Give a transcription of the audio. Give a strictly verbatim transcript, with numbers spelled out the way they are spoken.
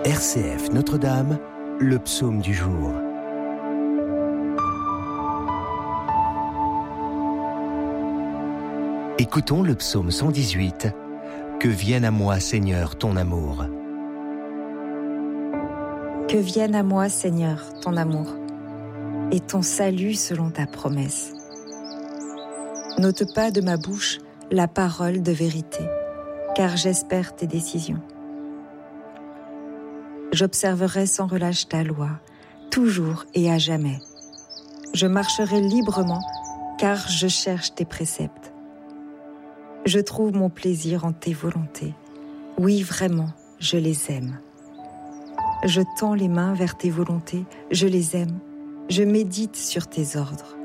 R C F Notre-Dame, le psaume du jour. Écoutons le psaume cent dix-huit. Que vienne à moi, Seigneur, ton amour. Que vienne à moi, Seigneur, ton amour, et ton salut selon ta promesse. N'ôte pas de ma bouche la parole de vérité, car j'espère tes décisions. J'observerai sans relâche ta loi, toujours et à jamais. Je marcherai librement, car je cherche tes préceptes. Je trouve mon plaisir en tes volontés. Oui, vraiment, je les aime. Je tends les mains vers tes volontés, je les aime. Je médite sur tes ordres.